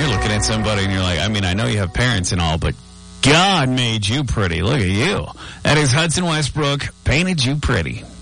you're looking at somebody and you're like, I mean, I know you have parents and all, but God made you pretty. Look at you. That is Hudson Westbrook, painted you pretty.